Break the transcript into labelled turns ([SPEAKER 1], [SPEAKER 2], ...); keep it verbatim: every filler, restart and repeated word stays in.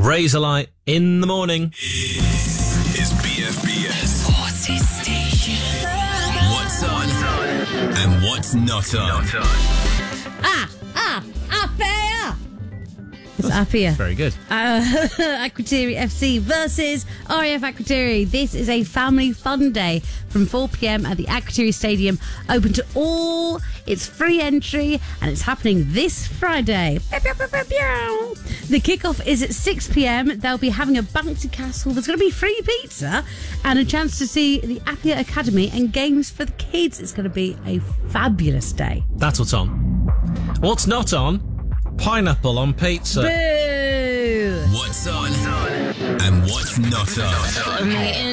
[SPEAKER 1] Razorlight in the morning.
[SPEAKER 2] Is B F B S.
[SPEAKER 3] Party station.
[SPEAKER 2] What's on and what's not on.
[SPEAKER 3] Ah, ah, Apia. It's Apia.
[SPEAKER 1] Very good.
[SPEAKER 3] Uh, Akrotiri F C versus R A F Akrotiri. This is a family fun day from four p.m. at the Akrotiri Stadium. Open to all. It's free entry and it's happening this Friday. The kickoff is at six p.m. They'll be having a bouncy castle. There's going to be free pizza and a chance to see the Apia Academy and games for the kids. It's going to be a fabulous day.
[SPEAKER 1] That's what's on. What's not on? Pineapple on pizza.
[SPEAKER 3] Boo!
[SPEAKER 2] What's on and what's not on.